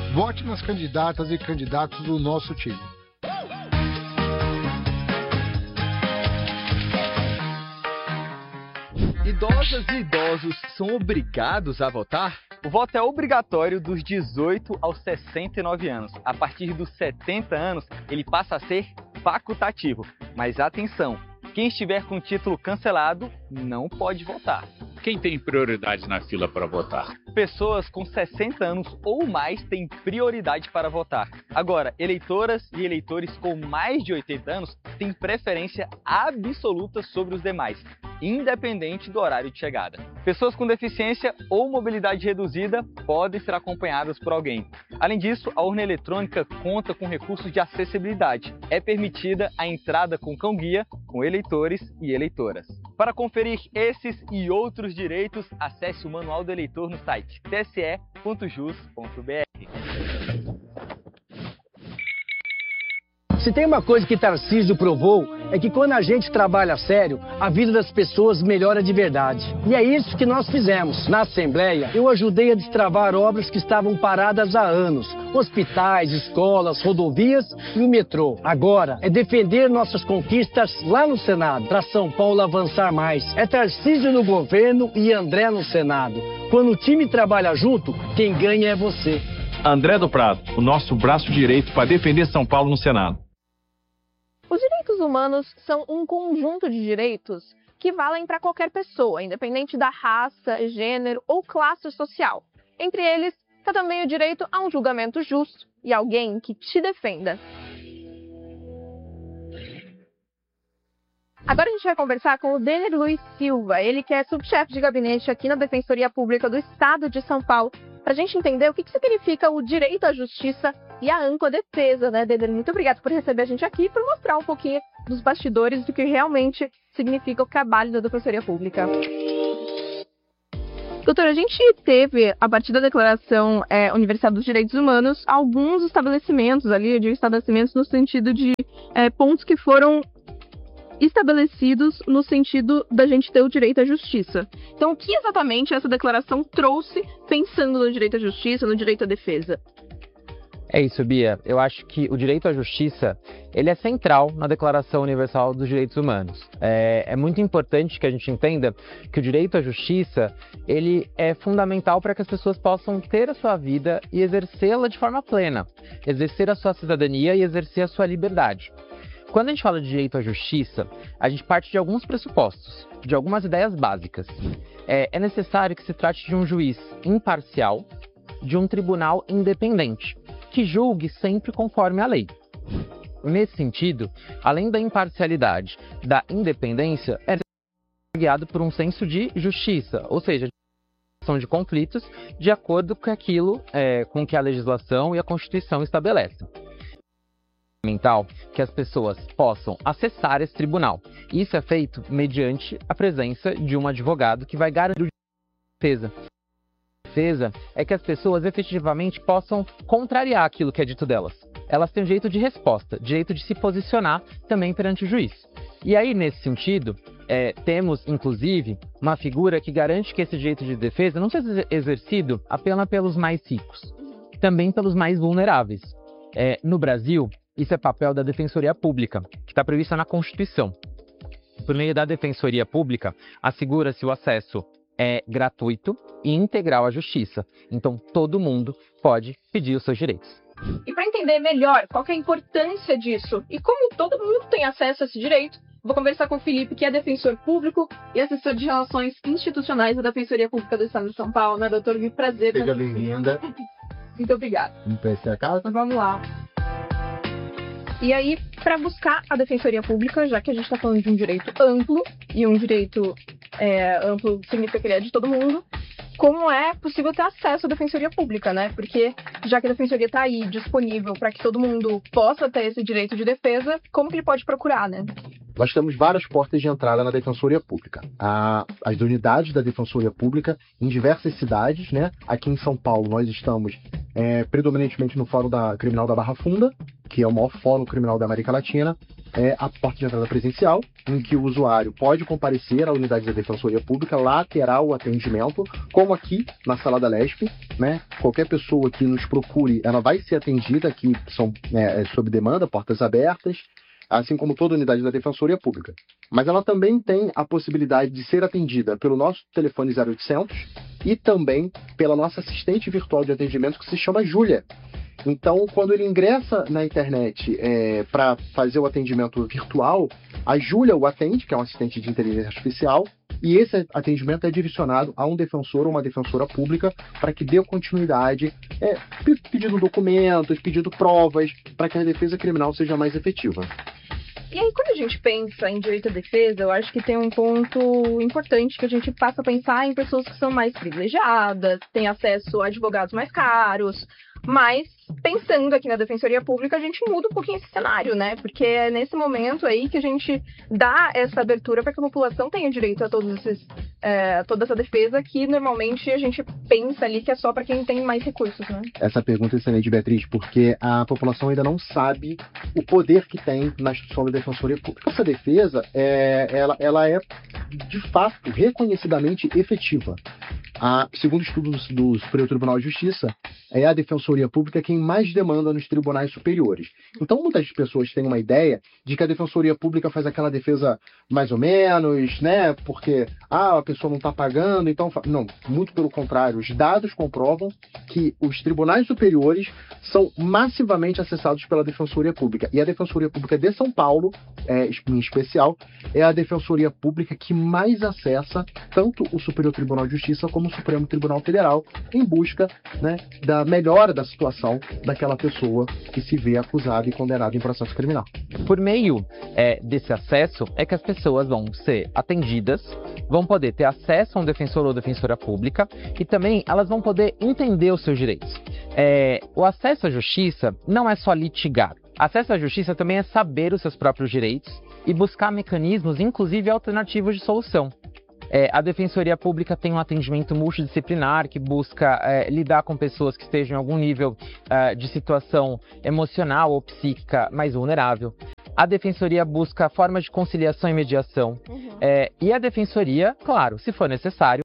Vote nas candidatas e candidatos do nosso time. Idosas e idosos são obrigados a votar? O voto é obrigatório dos 18 aos 69 anos. A partir dos 70 anos, ele passa a ser facultativo. Mas atenção, quem estiver com o título cancelado não pode votar. Quem tem prioridade na fila para votar? Pessoas com 60 anos ou mais têm prioridade para votar. Agora, eleitoras e eleitores com mais de 80 anos têm preferência absoluta sobre os demais, independente do horário de chegada. Pessoas com deficiência ou mobilidade reduzida podem ser acompanhadas por alguém. Além disso, a urna eletrônica conta com recursos de acessibilidade. É permitida a entrada com cão-guia, com eleitores e eleitoras. Para conferir esses e outros direitos, acesse o Manual do Eleitor no site tse.jus.br. Se tem uma coisa que Tarcísio provou, é que quando a gente trabalha sério, a vida das pessoas melhora de verdade. E é isso que nós fizemos. Na Assembleia, eu ajudei a destravar obras que estavam paradas há anos. Hospitais, escolas, rodovias e o metrô. Agora, é defender nossas conquistas lá no Senado, para São Paulo avançar mais. É Tarcísio no governo e André no Senado. Quando o time trabalha junto, quem ganha é você. André do Prado, o nosso braço direito para defender São Paulo no Senado. Os direitos humanos são um conjunto de direitos que valem para qualquer pessoa, independente da raça, gênero ou classe social. Entre eles, está também o direito a um julgamento justo e alguém que te defenda. Agora a gente vai conversar com o Denner Luiz Silva, ele que é subchefe de gabinete aqui na Defensoria Pública do Estado de São Paulo, para a gente entender o que significa o direito à justiça e a ampla defesa, né, Denner? Muito obrigada por receber a gente aqui e por mostrar um pouquinho dos bastidores do que realmente significa o trabalho da Defensoria Pública. Doutora, a gente teve, a partir da Declaração Universal dos Direitos Humanos, alguns estabelecimentos ali, eu digo estabelecimentos no sentido de pontos que foram estabelecidos no sentido da gente ter o direito à justiça. Então, o que exatamente essa declaração trouxe pensando no direito à justiça, no direito à defesa? É isso, Bia. Eu acho que o direito à justiça, ele é central na Declaração Universal dos Direitos Humanos. É muito importante que a gente entenda que o direito à justiça, ele é fundamental para que as pessoas possam ter a sua vida e exercê-la de forma plena, exercer a sua cidadania e exercer a sua liberdade. Quando a gente fala de direito à justiça, a gente parte de alguns pressupostos, de algumas ideias básicas. É necessário que se trate de um juiz imparcial, de um tribunal independente, que julgue sempre conforme a lei. Nesse sentido, além da imparcialidade, da independência, é guiado por um senso de justiça, ou seja, são de conflitos de acordo com aquilo com que a legislação e a Constituição estabelecem. É fundamental que as pessoas possam acessar esse tribunal. Isso é feito mediante a presença de um advogado que vai garantir a defesa. A defesa é que as pessoas efetivamente possam contrariar aquilo que é dito delas. Elas têm um direito de resposta, direito de se posicionar também perante o juiz. E aí, nesse sentido, temos, inclusive, uma figura que garante que esse direito de defesa não seja exercido apenas pelos mais ricos, também pelos mais vulneráveis. No Brasil, isso é papel da Defensoria Pública, que está prevista na Constituição. Por meio da Defensoria Pública, assegura-se o acesso gratuito e integral à justiça. Então, todo mundo pode pedir os seus direitos. E para entender melhor qual que é a importância disso e como todo mundo tem acesso a esse direito, vou conversar com o Felipe, que é defensor público e assessor de relações institucionais da Defensoria Pública do Estado de São Paulo, né, doutor? Que prazer. Seja bem-vinda. Muito obrigada. Vamos conhecer a casa? Vamos lá. E aí, para buscar a Defensoria Pública, já que a gente está falando de um direito amplo, e um direito amplo significa que ele é de todo mundo, como é possível ter acesso à Defensoria Pública, né? Porque já que a Defensoria está aí disponível para que todo mundo possa ter esse direito de defesa, como que ele pode procurar, né? Nós temos várias portas de entrada na Defensoria Pública. As unidades da Defensoria Pública em diversas cidades, né? Aqui em São Paulo nós estamos predominantemente no Fórum Criminal da Barra Funda, que é o maior fórum criminal da América Latina. é a porta de entrada presencial, em que o usuário pode comparecer à unidade da Defensoria Pública, lá terá o atendimento, como aqui na Sala da Lesp, né? Qualquer pessoa que nos procure, ela vai ser atendida, aqui são sob demanda, portas abertas, assim como toda unidade da Defensoria Pública. Mas ela também tem a possibilidade de ser atendida pelo nosso telefone 0800 e também pela nossa assistente virtual de atendimento, que se chama Júlia. Então, quando ele ingressa na internet para fazer o atendimento virtual, a Júlia o atende, que é um assistente de inteligência artificial, e esse atendimento é direcionado a um defensor ou uma defensora pública para que dê continuidade, pedindo documentos, pedindo provas, para que a defesa criminal seja mais efetiva. E aí, quando a gente pensa em direito à defesa, eu acho que tem um ponto importante que a gente passa a pensar em pessoas que são mais privilegiadas, têm acesso a advogados mais caros, mas pensando aqui na Defensoria Pública, a gente muda um pouquinho esse cenário, né? Porque é nesse momento aí que a gente dá essa abertura para que a população tenha direito a toda essa defesa que normalmente a gente pensa ali que é só para quem tem mais recursos, né? Essa pergunta é excelente, Beatriz, porque a população ainda não sabe o poder que tem na instituição da Defensoria Pública. Essa defesa, ela é, de fato, reconhecidamente efetiva. Segundo estudos do Superior Tribunal de Justiça, é a Defensoria Pública quem mais demanda nos tribunais superiores. Então, muitas pessoas têm uma ideia de que a Defensoria Pública faz aquela defesa mais ou menos, né? Porque a pessoa não está pagando, então... Não, muito pelo contrário. Os dados comprovam que os tribunais superiores são massivamente acessados pela Defensoria Pública. E a Defensoria Pública de São Paulo, em especial, é a Defensoria Pública que mais acessa tanto o Superior Tribunal de Justiça como o Supremo Tribunal Federal em busca, né, da melhora da situação daquela pessoa que se vê acusada e condenada em processo criminal. Por meio desse acesso é que as pessoas vão ser atendidas, vão poder ter acesso a um defensor ou defensora pública e também elas vão poder entender os seus direitos. O acesso à justiça não é só litigar. Acesso à justiça também é saber os seus próprios direitos e buscar mecanismos, inclusive alternativos de solução. A Defensoria Pública tem um atendimento multidisciplinar que busca lidar com pessoas que estejam em algum nível de situação emocional ou psíquica mais vulnerável. A Defensoria busca formas de conciliação e mediação. E a Defensoria, claro, se for necessário,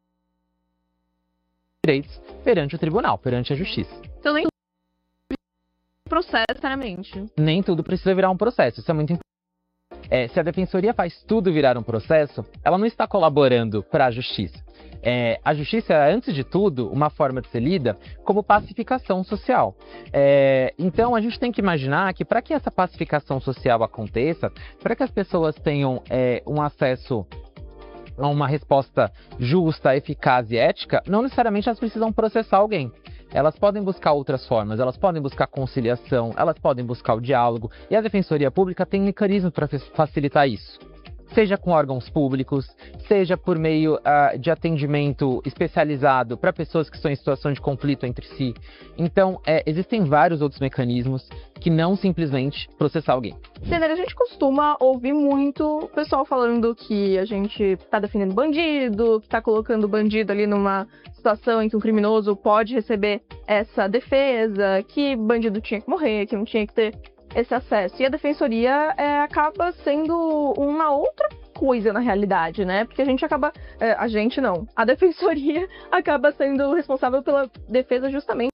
direitos perante o tribunal, perante a justiça. Então nem processo, necessariamente. Nem tudo precisa virar um processo, isso é muito importante. Se a Defensoria faz tudo virar um processo, ela não está colaborando para a justiça. A justiça é, antes de tudo, uma forma de ser lida como pacificação social. Então, a gente tem que imaginar que para que essa pacificação social aconteça, para que as pessoas tenham um acesso a uma resposta justa, eficaz e ética, não necessariamente elas precisam processar alguém. Elas podem buscar outras formas, elas podem buscar conciliação, elas podem buscar o diálogo, e a Defensoria Pública tem mecanismos para facilitar isso. Seja com órgãos públicos, seja por meio de atendimento especializado para pessoas que estão em situação de conflito entre si. Então, existem vários outros mecanismos que não simplesmente processar alguém. A gente costuma ouvir muito o pessoal falando que a gente está defendendo bandido, que está colocando o bandido ali numa situação em que um criminoso pode receber essa defesa, que bandido tinha que morrer, que não tinha que ter esse acesso. E a Defensoria acaba sendo uma outra coisa na realidade, né? Porque a gente acaba... a gente não. A Defensoria acaba sendo responsável pela defesa justamente,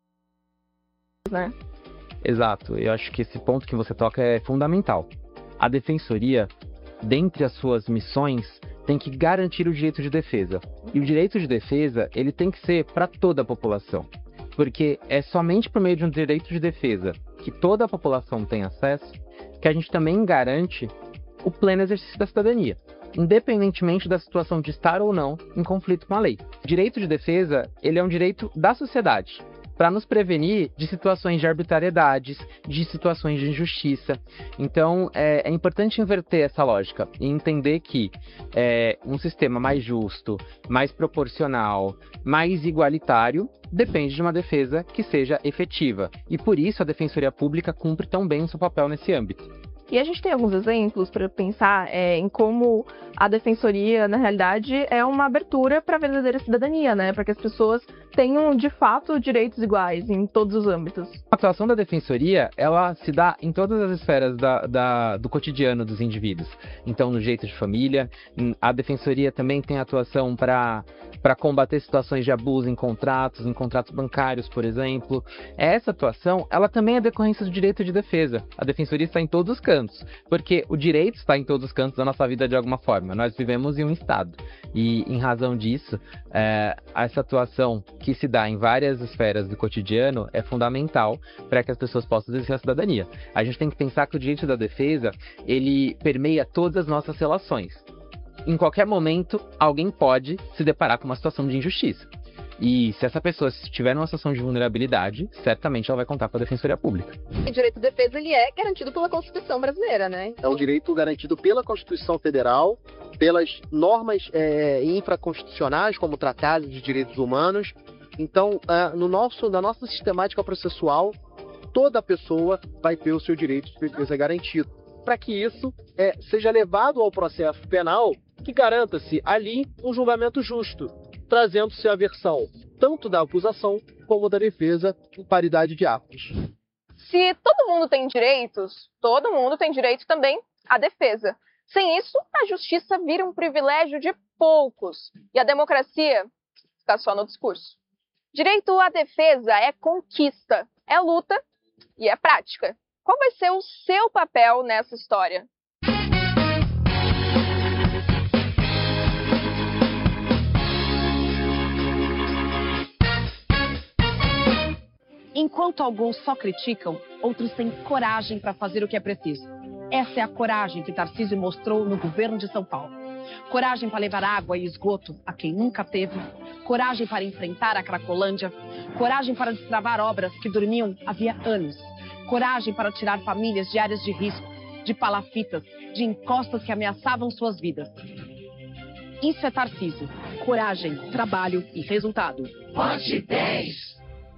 né? Exato. Eu acho que esse ponto que você toca é fundamental. A Defensoria, dentre as suas missões, tem que garantir o direito de defesa. E o direito de defesa, ele tem que ser para toda a população. Porque é somente por meio de um direito de defesa que toda a população tem acesso que a gente também garante o pleno exercício da cidadania, independentemente da situação de estar ou não em conflito com a lei. O direito de defesa, ele é um direito da sociedade, para nos prevenir de situações de arbitrariedades, de situações de injustiça. Então, é importante inverter essa lógica e entender que um sistema mais justo, mais proporcional, mais igualitário, depende de uma defesa que seja efetiva. E por isso a Defensoria Pública cumpre tão bem o seu papel nesse âmbito. E a gente tem alguns exemplos para pensar em como a defensoria, na realidade, é uma abertura para a verdadeira cidadania, né? Para que as pessoas tenham, de fato, direitos iguais em todos os âmbitos. A atuação da defensoria, ela se dá em todas as esferas do cotidiano dos indivíduos. Então, no jeito de família, a defensoria também tem atuação para combater situações de abuso em contratos bancários, por exemplo. Essa atuação, ela também é decorrência do direito de defesa. A defensoria está em todos os cantos, porque o direito está em todos os cantos da nossa vida de alguma forma. Nós vivemos em um Estado e, em razão disso, essa atuação que se dá em várias esferas do cotidiano é fundamental para que as pessoas possam exercer a cidadania. A gente tem que pensar que o direito da defesa, ele permeia todas as nossas relações. Em qualquer momento, alguém pode se deparar com uma situação de injustiça. E se essa pessoa estiver numa situação de vulnerabilidade, certamente ela vai contar com a Defensoria Pública. O direito de defesa ele é garantido pela Constituição brasileira, né? É um direito garantido pela Constituição Federal, pelas normas infraconstitucionais, como tratados de direitos humanos. Então, na nossa sistemática processual, toda pessoa vai ter o seu direito de defesa garantido. Para que isso seja levado ao processo penal, que garanta-se ali um julgamento justo, trazendo-se a versão tanto da acusação como da defesa em paridade de atos. Se todo mundo tem direitos, todo mundo tem direito também à defesa. Sem isso, a justiça vira um privilégio de poucos e a democracia fica só no discurso. Direito à defesa é conquista, é luta e é prática. Qual vai ser o seu papel nessa história? Enquanto alguns só criticam, outros têm coragem para fazer o que é preciso. Essa é a coragem que Tarcísio mostrou no governo de São Paulo. Coragem para levar água e esgoto a quem nunca teve. Coragem para enfrentar a Cracolândia. Coragem para destravar obras que dormiam havia anos. Coragem para tirar famílias de áreas de risco, de palafitas, de encostas que ameaçavam suas vidas. Isso é Tarcísio. Coragem, trabalho e resultado. Vote 10!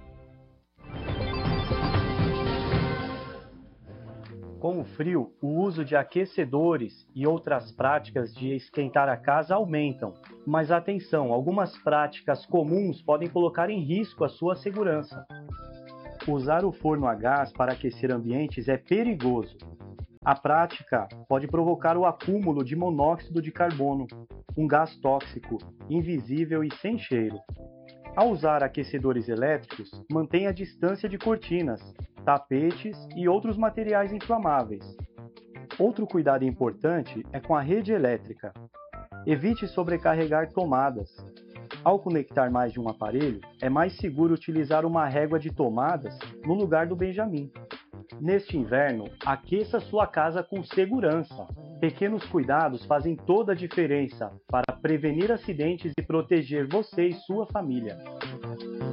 Com o frio, o uso de aquecedores e outras práticas de esquentar a casa aumentam. Mas atenção, algumas práticas comuns podem colocar em risco a sua segurança. Usar o forno a gás para aquecer ambientes é perigoso. A prática pode provocar o acúmulo de monóxido de carbono, um gás tóxico, invisível e sem cheiro. Ao usar aquecedores elétricos, mantenha a distância de cortinas, tapetes e outros materiais inflamáveis. Outro cuidado importante é com a rede elétrica. Evite sobrecarregar tomadas. Ao conectar mais de um aparelho, é mais seguro utilizar uma régua de tomadas no lugar do Benjamin. Neste inverno, aqueça sua casa com segurança. Pequenos cuidados fazem toda a diferença para prevenir acidentes e proteger você e sua família.